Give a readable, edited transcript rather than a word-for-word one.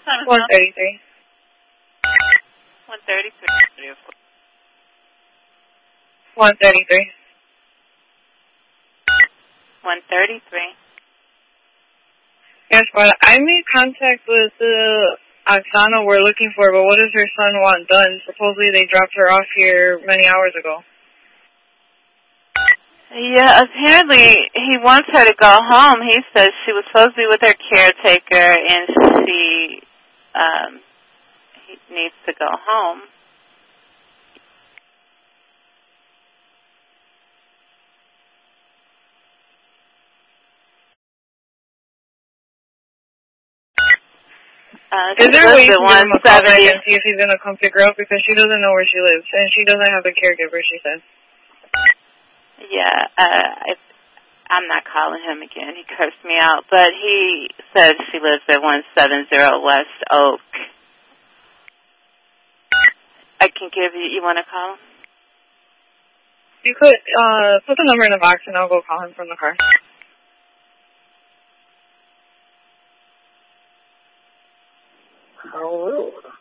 time is 1:33. 1:33. 1:33. 1:33. Yes, but I made contact with the Oksana we're looking for, but what does her son want done? Supposedly they dropped her off here many hours ago. Yeah, apparently he wants her to go home. He says she was supposed to be with her caretaker and he needs to go home. Is there a way to give him a call back and see if he's going to come pick her up? Because she doesn't know where she lives, and she doesn't have a caregiver, she says. Yeah, I'm not calling him again. He cursed me out. But he said she lives at 170 West Oak. I can give you want to call him? You could put the number in the box, and I'll go call him from the car. How rude.